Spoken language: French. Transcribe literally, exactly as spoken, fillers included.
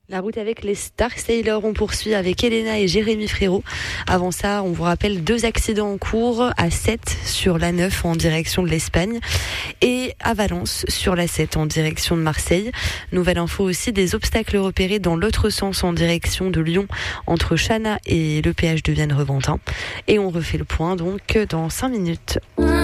La route avec les Star Sailors, on poursuit avec Elena et Jérémy Frérot. Avant ça, on vous rappelle deux accidents en cours à Sète sur l'A neuf en direction de l'Espagne et à Valence sur l'A sept en direction de Marseille. Nouvelle info aussi, des obstacles repérés dans l'autre sens en direction de Lyon entre Chana et le péage de Vienne-Reventin. Et on refait le point donc dans cinq minutes.